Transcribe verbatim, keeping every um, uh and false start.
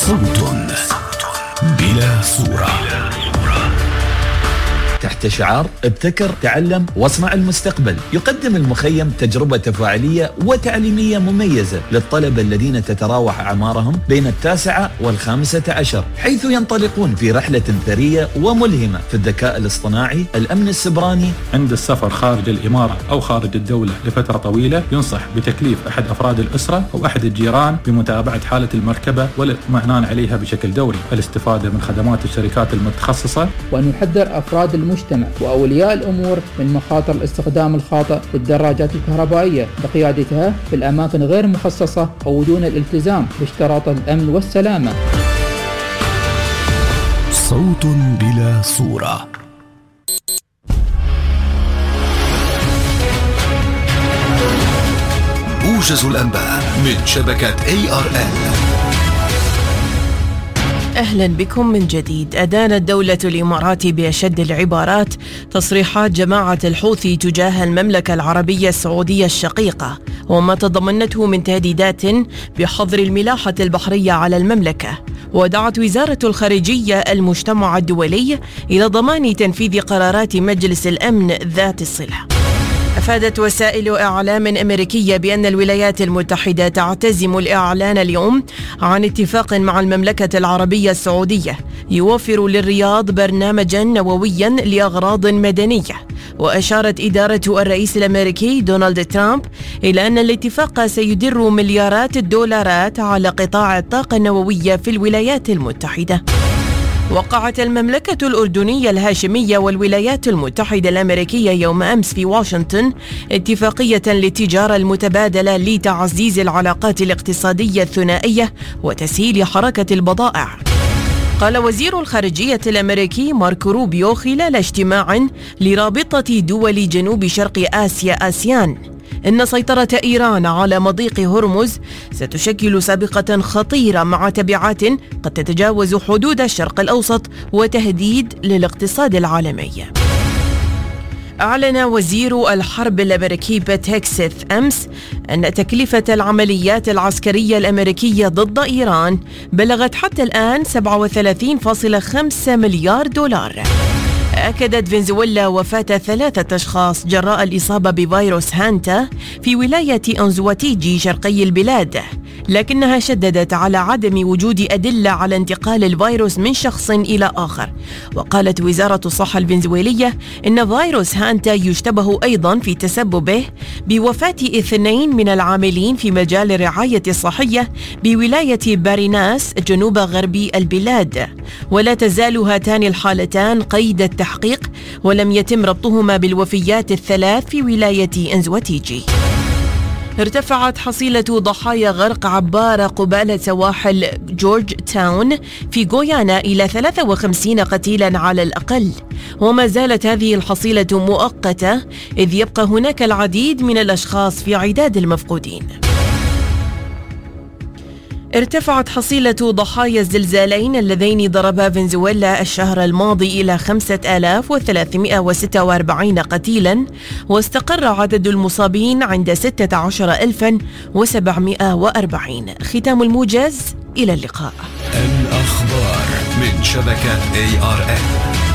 صوت بلا صورة. تحت شعار ابتكر تعلم واصنع المستقبل، يقدم المخيم تجربة تفاعلية وتعليمية مميزة للطلبة الذين تتراوح أعمارهم بين التاسعة والخامسة عشر، حيث ينطلقون في رحلة ثرية وملهمة في الذكاء الاصطناعي، الأمن السبراني. عند السفر خارج الإمارة أو خارج الدولة لفترة طويلة ينصح بتكليف أحد أفراد الأسرة أو أحد الجيران بمتابعة حالة المركبة والاطمئنان عليها بشكل دوري، الاستفادة من خدمات الشركات المتخصصة، وأن يحذر أفراد المجتمع وأولياء الأمور من مخاطر الاستخدام الخاطئ للدراجات الكهربائية بقيادتها في الأماكن غير مخصصة أو دون الالتزام باشتراطات الأمن والسلامة. صوت بلا صورة. موجز الأنباء من شبكة إيه آر إل. أهلا بكم من جديد. أدانت دولة الإمارات بأشد العبارات تصريحات جماعة الحوثي تجاه المملكة العربية السعودية الشقيقة وما تضمنته من تهديدات بحظر الملاحة البحرية على المملكة. ودعت وزارة الخارجية المجتمع الدولي إلى ضمان تنفيذ قرارات مجلس الأمن ذات الصلة. أفادت وسائل إعلام أمريكية بأن الولايات المتحدة تعتزم الإعلان اليوم عن اتفاق مع المملكة العربية السعودية يوفر للرياض برنامجا نوويا لأغراض مدنية. وأشارت إدارة الرئيس الأمريكي دونالد ترامب إلى أن الاتفاق سيدر مليارات الدولارات على قطاع الطاقة النووية في الولايات المتحدة. وقعت المملكة الأردنية الهاشمية والولايات المتحدة الأمريكية يوم أمس في واشنطن اتفاقية للتجارة المتبادلة لتعزيز العلاقات الاقتصادية الثنائية وتسهيل حركة البضائع. قال وزير الخارجية الأمريكي ماركو روبيو خلال اجتماع لرابطة دول جنوب شرق آسيا آسيان إن سيطرة إيران على مضيق هرمز ستشكل سابقة خطيرة مع تبعات قد تتجاوز حدود الشرق الأوسط وتهديد للاقتصاد العالمي. أعلن وزير الحرب الأمريكي بيت هيكسث أمس أن تكلفة العمليات العسكرية الأمريكية ضد إيران بلغت حتى الآن سبعة وثلاثين فاصلة خمسة مليار دولار. أكدت فنزويلا وفاة ثلاثة أشخاص جراء الإصابة بفيروس هانتا في ولاية أنزواتيجي شرقي البلاد، لكنها شددت على عدم وجود أدلة على انتقال الفيروس من شخص إلى آخر. وقالت وزارة الصحة الفنزويلية إن فيروس هانتا يشتبه أيضا في تسببه بوفاة اثنين من العاملين في مجال الرعاية الصحية بولاية باريناس جنوب غربي البلاد، ولا تزال هاتان الحالتان قيد التحقيق ولم يتم ربطهما بالوفيات الثلاث في ولاية أنزواتيجي. ارتفعت حصيلة ضحايا غرق عبارة قبالة سواحل جورج تاون في غويانا إلى ثلاثة وخمسين قتيلا على الأقل، وما زالت هذه الحصيلة مؤقتة إذ يبقى هناك العديد من الأشخاص في عداد المفقودين. ارتفعت حصيلة ضحايا الزلزالين اللذين ضربا فنزويلا الشهر الماضي إلى خمسة آلاف وثلاثمائة وستة وأربعين قتيلا، واستقر عدد المصابين عند ستة عشر ألفا وسبعمائة وأربعين. ختام الموجز، إلى اللقاء. الأخبار من شبكة إيه آر إل.